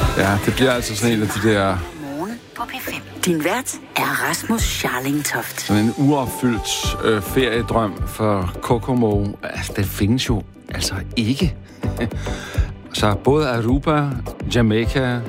Ja, det bliver altså sådan en af de der... Morgen på P5. Din vært er Rasmus Scharlingtoft. Sådan en uopfyldt feriedrøm for Kokomo. Altså, det findes jo altså ikke. Så både Aruba, Jamaica,